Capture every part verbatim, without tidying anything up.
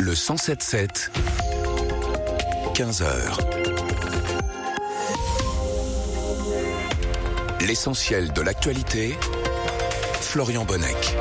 Le cent sept sept, quinze heures. L'essentiel de l'actualité, Florian Bonnec.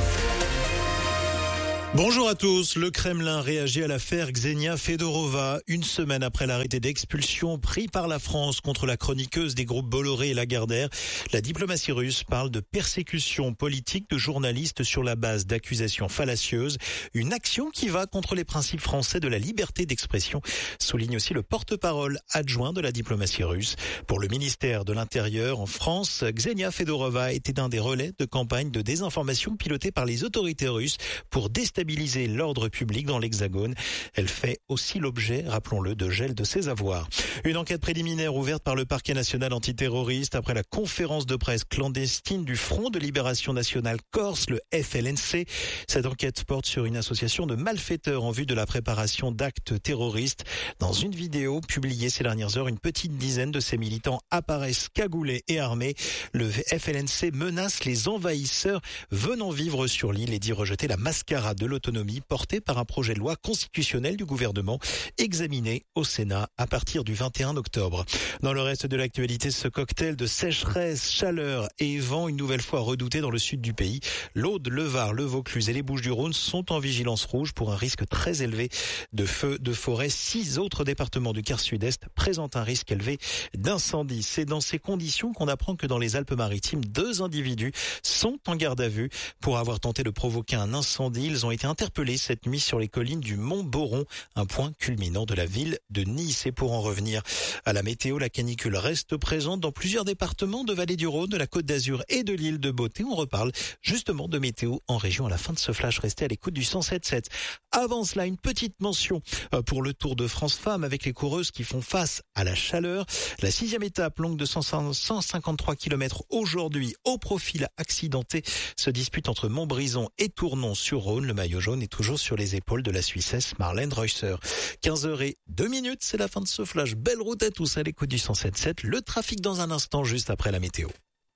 Bonjour à tous. Le Kremlin réagit à l'affaire Ksenia Fedorova. Une semaine après l'arrêté d'expulsion pris par la France contre la chroniqueuse des groupes Bolloré et Lagardère, la diplomatie russe parle de persécution politique de journalistes sur la base d'accusations fallacieuses. Une action qui va contre les principes français de la liberté d'expression, souligne aussi le porte-parole adjoint de la diplomatie russe. Pour le ministère de l'Intérieur en France, Ksenia Fedorova était un des relais de campagne de désinformation pilotée par les autorités russes pour déstabiliser l'ordre public dans l'Hexagone. Elle fait aussi l'objet, rappelons-le, de gel de ses avoirs. Une enquête préliminaire ouverte par le parquet national antiterroriste après la conférence de presse clandestine du Front de Libération Nationale Corse, le F L N C. Cette enquête porte sur une association de malfaiteurs en vue de la préparation d'actes terroristes. Dans une vidéo publiée ces dernières heures, une petite dizaine de ces militants apparaissent cagoulés et armés. Le F L N C menace les envahisseurs venant vivre sur l'île et dit rejeter la mascarade de l'autonomie portée par un projet de loi constitutionnel du gouvernement examiné au Sénat à partir du vingt et un octobre. Dans le reste de l'actualité, ce cocktail de sécheresse, chaleur et vent une nouvelle fois redouté dans le sud du pays. L'Aude, le Var, le Vaucluse et les Bouches-du-Rhône sont en vigilance rouge pour un risque très élevé de feux de forêt. Six autres départements du quart sud-est présentent un risque élevé d'incendie. C'est dans ces conditions qu'on apprend que dans les Alpes-Maritimes, deux individus sont en garde à vue pour avoir tenté de provoquer un incendie. Ils ont été interpellés cette nuit sur les collines du Mont Boron, un point culminant de la ville de Nice. Et pour en revenir à la météo, la canicule reste présente dans plusieurs départements de Vallée du Rhône, de la Côte d'Azur et de l'île de Beauté. On reparle justement de météo en région à la fin de ce flash. Restez à l'écoute du cent sept sept. Avant cela, une petite mention pour le Tour de France Femmes avec les coureuses qui font face à la chaleur. La sixième étape, longue de cent cinquante-trois kilomètres aujourd'hui, au profil accidenté, se dispute entre Montbrison et Tournon-sur-Rhône. Le maillot jaune est toujours sur les épaules de la Suissesse Marlène Reusser. quinze heures et deux minutes, c'est la fin de ce flash. Belle route à tous à l'écoute du cent sept sept. Le trafic dans un instant, juste après la météo.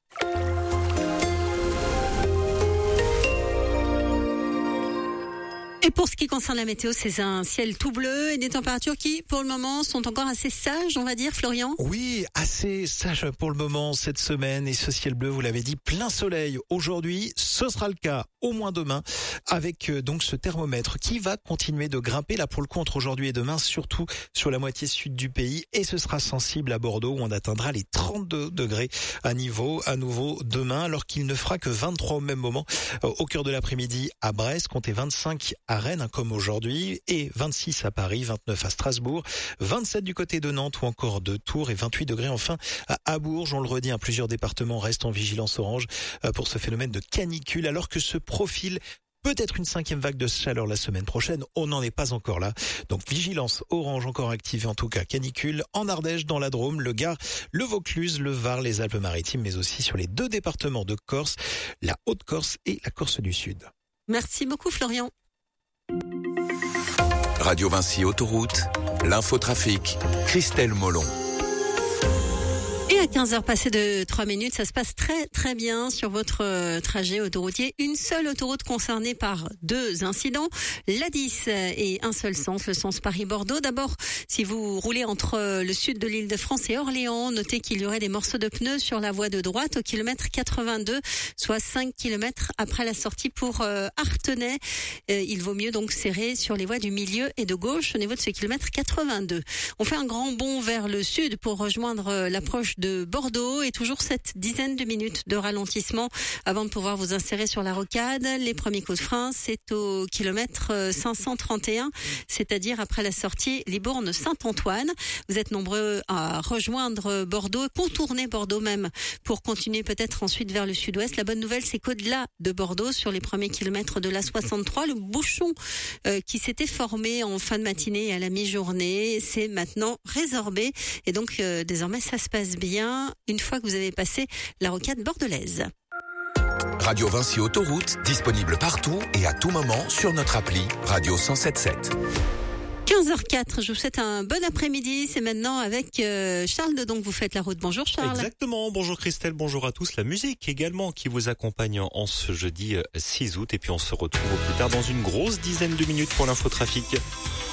Et pour ce qui concerne la météo, c'est un ciel tout bleu et des températures qui, pour le moment, sont encore assez sages, on va dire, Florian. Oui, assez sages pour le moment cette semaine. Et ce ciel bleu, vous l'avez dit, plein soleil aujourd'hui. Ce sera le cas au moins demain avec euh, donc ce thermomètre qui va continuer de grimper là pour le coup entre aujourd'hui et demain, surtout sur la moitié sud du pays. Et ce sera sensible à Bordeaux où on atteindra les trente-deux degrés à niveau à nouveau demain, alors qu'il ne fera que vingt-trois au même moment euh, au cœur de l'après-midi à Brest, comptez vingt-cinq à Rennes, hein, comme aujourd'hui, et vingt-six à Paris, vingt-neuf à Strasbourg, vingt-sept du côté de Nantes ou encore de Tours et vingt-huit degrés enfin à Bourges. On le redit, hein, plusieurs départements restent en vigilance orange euh, pour ce phénomène de canicule, alors que se profile peut-être une cinquième vague de chaleur la semaine prochaine. On n'en est pas encore là. Donc vigilance orange encore activée, en tout cas canicule en Ardèche, dans la Drôme, le Gard, le Vaucluse, le Var, les Alpes-Maritimes, mais aussi sur les deux départements de Corse, la Haute-Corse et la Corse du Sud. Merci beaucoup Florian. Radio Vinci Autoroute, l'infotrafic, Christelle Molon. Et à quinze heures passées de trois minutes, ça se passe très très bien sur votre trajet autoroutier. Une seule autoroute concernée par deux incidents, l'A dix et un seul sens, le sens Paris-Bordeaux. D'abord, si vous roulez entre le sud de l'Île-de-France et Orléans, notez qu'il y aurait des morceaux de pneus sur la voie de droite au kilomètre quatre-vingt-deux, soit cinq kilomètres après la sortie pour euh, Artenay. Euh, il vaut mieux donc serrer sur les voies du milieu et de gauche au niveau de ce kilomètre quatre-vingt-deux. On fait un grand bond vers le sud pour rejoindre l'approche de Bordeaux et toujours cette dizaine de minutes de ralentissement avant de pouvoir vous insérer sur la rocade. Les premiers coups de frein, c'est au kilomètre cinq cent trente et un, c'est-à-dire après la sortie Libourne-Saint-Antoine. Vous êtes nombreux à rejoindre Bordeaux, contourner Bordeaux même pour continuer peut-être ensuite vers le sud-ouest. La bonne nouvelle, c'est qu'au-delà de Bordeaux, sur les premiers kilomètres de l'A soixante-trois, le bouchon euh, qui s'était formé en fin de matinée et à la mi-journée, c'est maintenant résorbé et donc euh, désormais ça se passe bien une fois que vous avez passé la rocade bordelaise. Radio Vinci Autoroute, disponible partout et à tout moment sur notre appli Radio cent sept sept. quinze heures quatre, je vous souhaite un bon après-midi. C'est maintenant avec euh, Charles de Donc vous faites la route. Bonjour Charles. Exactement, bonjour Christelle, bonjour à tous. La musique également qui vous accompagne en ce jeudi six août. Et puis on se retrouve au plus tard dans une grosse dizaine de minutes pour l'infotrafic.